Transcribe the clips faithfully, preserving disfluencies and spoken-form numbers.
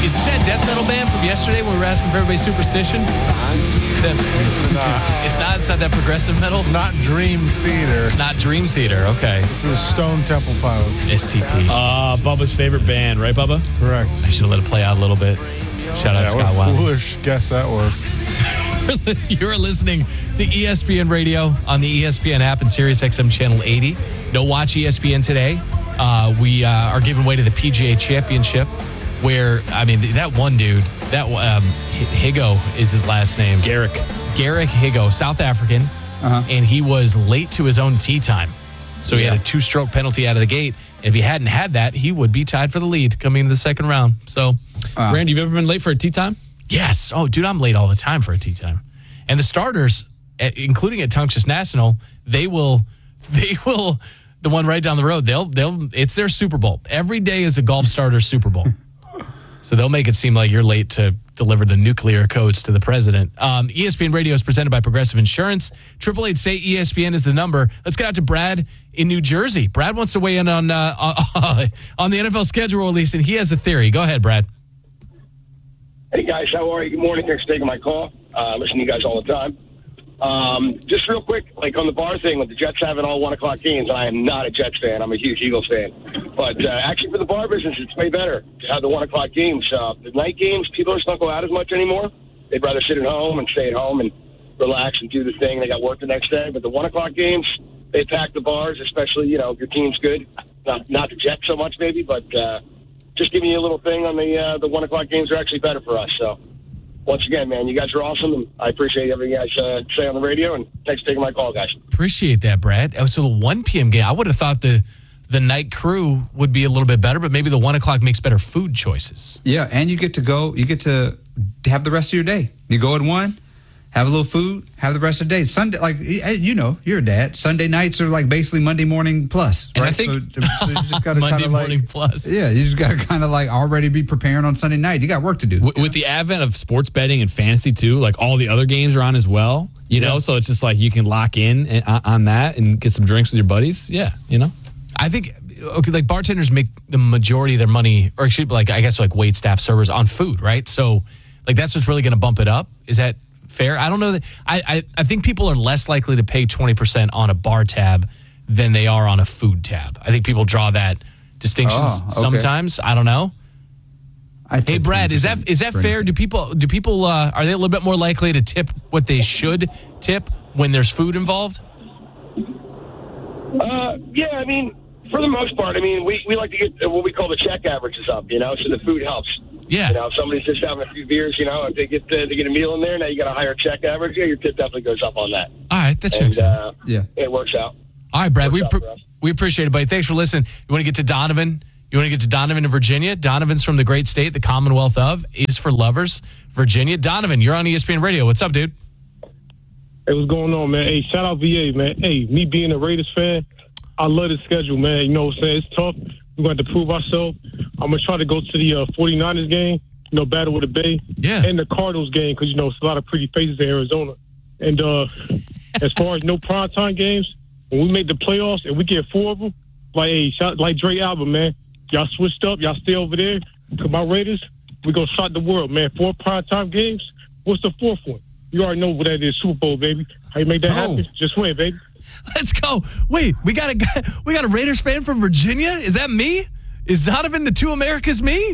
Is this that death metal band from yesterday when we were asking for everybody's superstition? That, It's not. it's not. It's not that progressive metal. It's not Dream Theater. Not Dream Theater. Okay. This is Stone Temple Pilots. S T P. Uh, Bubba's favorite band, right, Bubba? Correct. I should have let it play out a little bit. Shout out Yeah, Scott what a Weiland. foolish guess that was. You're listening to E S P N Radio on the E S P N app and Sirius X M Channel eighty. No Watch E S P N today. Uh, we uh, are giving way to the P G A Championship, where, I mean, that one dude, that um, Higo is his last name. Garrick. Garrick Higo, South African, Uh-huh. and he was late to his own tee time. So he Yeah. had a two-stroke penalty out of the gate. And if he hadn't had that, he would be tied for the lead coming into the second round. So, Wow. Randy, you've ever been late for a tea time? yes. Oh, dude, I'm late all the time for a tee time. And the starters, eh, including at Tungus National, they will, they will, the one right down the road, they'll, they'll, it's their Super Bowl. Every day is a golf starter Super Bowl. So they'll make it seem like you're late to deliver the nuclear codes to the president. Um, E S P N Radio is presented by Progressive Insurance. Triple eight say E S P N is the number. Let's get out to Brad in New Jersey. Brad wants to weigh in on uh, on the N F L schedule release, and he has a theory. Go ahead, Brad. Hey, guys. How are you? Good morning. Thanks for taking my call. Uh, listen to you guys all the time. Um, just real quick, like on the bar thing with the Jets having all one o'clock games, I am not a Jets fan. I'm a huge Eagles fan. But uh, actually for the bar business, it's way better to have the one o'clock games. Uh, the night games, people just don't go out as much anymore. They'd rather sit at home and stay at home and relax and do the thing. They got work the next day. But the one o'clock games, they pack the bars, especially, you know, if your team's good. Not, not the Jets so much maybe, but uh, just giving you a little thing on the, uh, the one o'clock games are actually better for us. So. Once again, man, you guys are awesome, and I appreciate everything you guys uh, say on the radio, and thanks for taking my call, guys. Appreciate that, Brad. Oh, so the one p.m. game, I would have thought the the night crew would be a little bit better, but maybe the one o'clock makes better food choices. Yeah, and you get to go, you get to have the rest of your day. You go at one, have a little food, have the rest of the day. Sunday, like, you know, you're a dad. Sunday nights are like basically Monday morning plus, And I right? think- so, so you just got to Monday kind of like, morning plus. yeah, you just got to kind of like already be preparing on Sunday night. You got work to do. W- with the advent of sports betting and fantasy too, like all the other games are on as well. You know, Yeah. so it's just like you can lock in and- on on that and get some drinks with your buddies. Yeah, you know. I think, okay, like bartenders make the majority of their money, or actually, like, I guess, like wait staff, servers on food, right? So, like, that's what's really going to bump it up. Is that fair? I don't know. That I, I, I think people are less likely to pay twenty percent on a bar tab than they are on a food tab. I think people draw that distinction Oh, okay. sometimes. I don't know. I Hey, tip Brad, is that twenty percent is that for fair? anything. Do people do people uh, are they a little bit more likely to tip what they should tip when there's food involved? Uh, yeah, I mean, for the most part, I mean, we, we like to get what we call the check averages up, you know, so the food helps. Yeah. You know, if somebody's just having a few beers, you know, if they get uh, they get a meal in there, now you got a higher check average, yeah, your tip definitely goes up on that. All right, that And checks out. uh, Yeah. it works out. All right, Brad, we works out pr- for us. we appreciate it, buddy. Thanks for listening. You want to get to Donovan? You want to get to Donovan in Virginia? Donovan's from the great state, the Commonwealth of, is for lovers, Virginia. Donovan, you're on E S P N Radio. What's up, dude? Hey, what's going on, man? Hey, shout out V A, man. Hey, me being a Raiders fan, I love the schedule, man. You know what I'm saying? It's tough. We're going to have to prove ourselves. I'm going to try to go to the uh, 49ers game, you know, battle with the Bay. Yeah. And the Cardinals game because, you know, it's a lot of pretty faces in Arizona. And uh, as far as no primetime games, when we make the playoffs and we get four of them, like, hey, shout, like Dre Albert, man, y'all switched up. Y'all stay over there. To my Raiders, we're going to shock the world, man. Four primetime games. What's the fourth one? You already know what that is, Super Bowl, baby. How you make that Oh. happen? Just win, baby. Let's go. Wait, we got a guy, we got a Raiders fan from Virginia? Is that me? Is Donovan the two Americas me?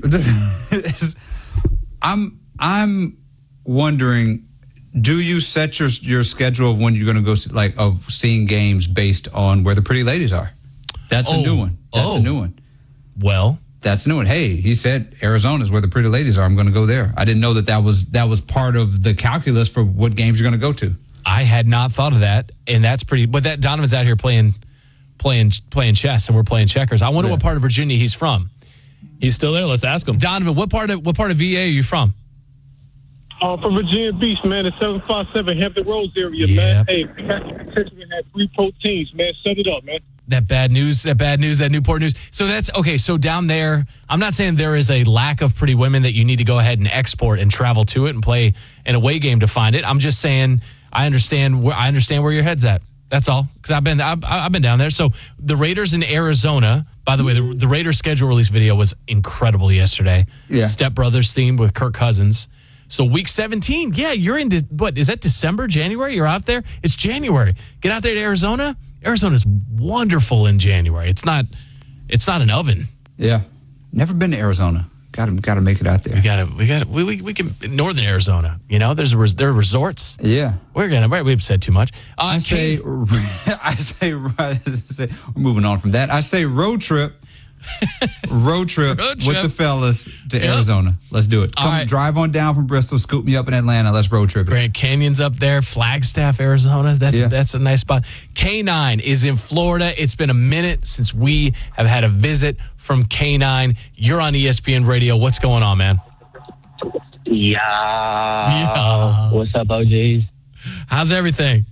I'm I'm wondering, do you set your your schedule of when you're going to go see, like of seeing games based on where the pretty ladies are? That's Oh. a new one. That's Oh. a new one. Well, That's a new one. Hey, he said Arizona is where the pretty ladies are. I'm going to go there. I didn't know that that was that was part of the calculus for what games you're going to go to. I had not thought of that, and that's pretty. But that Donovan's out here playing, playing, playing chess, and we're playing checkers. I wonder Yeah. what part of Virginia he's from. He's still there. Let's ask him. Donovan, what part of what part of V A are you from? Uh, from Virginia Beach, man, the seven five seven Hampton Roads area, Yeah. man. Hey, Texas had three pro teams, man. Set it up, man. That bad news, that bad news, that Newport news. So that's okay. So down there, I'm not saying there is a lack of pretty women that you need to go ahead and export and travel to it and play an away game to find it. I'm just saying I understand where I understand where your head's at. That's all. Because I've been I've, I've been down there. So the Raiders in Arizona. By the way, the, the Raiders schedule release video was incredible yesterday. Yeah. Step Brothers themed with Kirk Cousins. So week seventeen, yeah, you're into what is that? December, January? You're out there. It's January. Get out there to Arizona. Arizona's wonderful in January. It's not. It's not an oven. Yeah. Never been to Arizona. Got to got to make it out there. We got to. We got. We, we we can. Northern Arizona. You know, there's a, res- there are resorts. Yeah. We're gonna. We've said too much. Uh, I say, I say, I say, we're moving on from that. I say road trip, road trip, Road with trip. the fellas to Yep. Arizona. Let's do it. All Come right. drive on down from Bristol, scoop me up in Atlanta. Let's road trip it. Grand Canyon's up there, Flagstaff, Arizona. That's Yeah. that's a nice spot. K nine is in Florida. It's been a minute since we have had a visit from K nine. You're on E S P N Radio. What's going on, man? Yeah. Yeah. What's up, O Gs? How's everything?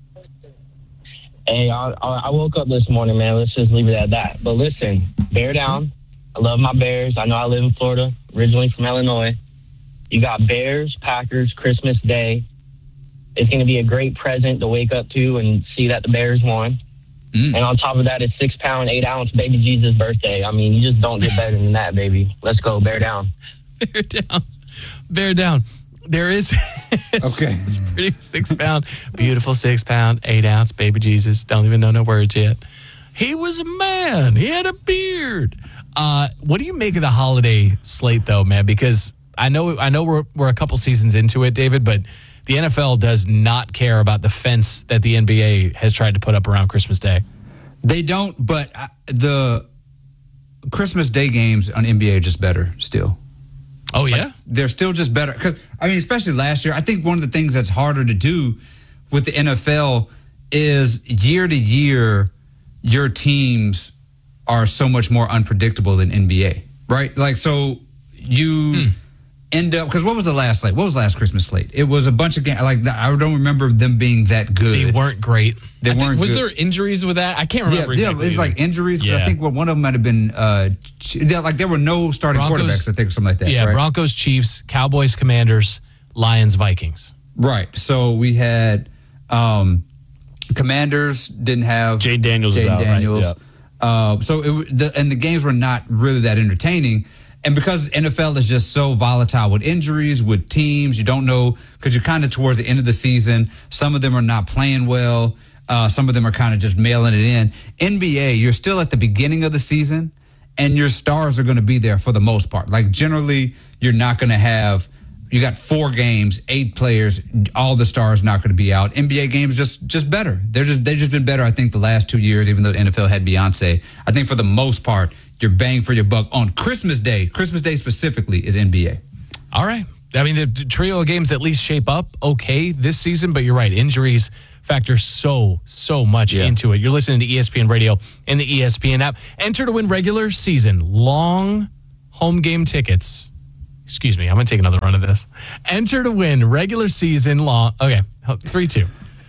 Hey, I, I I woke up this morning, man. Let's just leave it at that. But listen, bear down. I love my Bears. I know I live in Florida, originally from Illinois. You got Bears, Packers, Christmas Day. It's going to be a great present to wake up to and see that the Bears won. Mm. And on top of that, it's six pound, eight ounce baby Jesus birthday. I mean, you just don't get better than that, baby. Let's go, bear down. Bear down. Bear down. There is. it's, Okay. It's pretty six pound, beautiful six pound, eight ounce baby Jesus. Don't even know no words yet. He was a man. He had a beard. Uh, what do you make of the holiday slate, though, man? Because I know, I know we're we're a couple seasons into it, David, but the N F L does not care about the fence that the N B A has tried to put up around Christmas Day. They don't, but uh, the Christmas Day games on N B A are just better still. Oh yeah, They're still just better. Because, I mean, especially last year, I think one of the things that's harder to do with the N F L is year to year, your teams are so much more unpredictable than N B A, right? Like, so you Hmm. end up, because what was the last slate? What was the last Christmas slate? It was a bunch of games. Like, I don't remember them being that good. they weren't great. They I think, weren't was good. there injuries with that? I can't Yeah, remember. yeah, exactly it's either. like injuries. 'Cause I Yeah. think well, one of them might have been, uh, ch- yeah, like there were no starting Broncos- quarterbacks. I think or something like that. Yeah, right? Broncos, Chiefs, Cowboys, Commanders, Lions, Vikings. Right. So we had um, Commanders didn't have Jay Daniels is Jay out, right? Daniels. Yeah. Uh, so it, w- the, and the games were not really that entertaining. And because N F L is just so volatile with injuries, with teams, you don't know because you're kind of towards the end of the season. Some of them are not playing well. Uh, some of them are kind of just mailing it in. N B A, you're still at the beginning of the season, and your stars are going to be there for the most part. Like generally, you're not going to have. You got four games, eight players, all the stars not going to be out. N B A games just just better. They're just they've just been better. I think the last two years, even though the N F L had Beyonce, I think for the most part, you're bang for your buck on Christmas Day. Christmas Day specifically is N B A. All right. I mean, the trio of games at least shape up okay this season, but you're right. Injuries factor so, so much Yeah. into it. You're listening to E S P N Radio and the E S P N app. Enter to win regular season long home game tickets. Excuse me. I'm going to take another run of this. Enter to win regular season long. Okay. three two.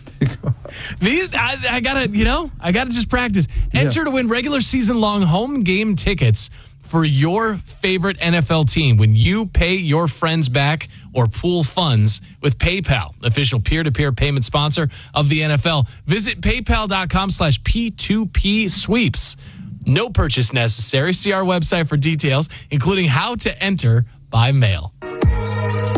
These, I, I gotta, you know, I gotta just practice. Enter to win regular season long home game tickets for your favorite N F L team when you pay your friends back or pool funds with PayPal, official peer-to-peer payment sponsor of the N F L. Visit paypal.com slash P2P sweeps. No purchase necessary. See our website for details, including how to enter by mail.